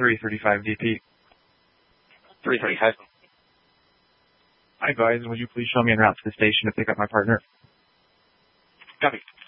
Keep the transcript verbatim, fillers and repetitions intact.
three thirty-five D P. three thirty-five. Hi, guys. Would you please show me en route to the station to pick up my partner? Copy.